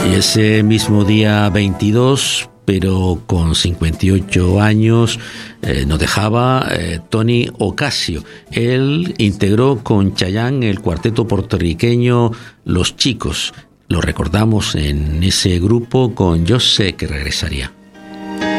Y ese mismo día 22, pero con 58 años, nos dejaba Tony Ocasio. Él integró con Chayanne el cuarteto puertorriqueño Los Chicos. Lo recordamos en ese grupo con Yo sé que regresaría.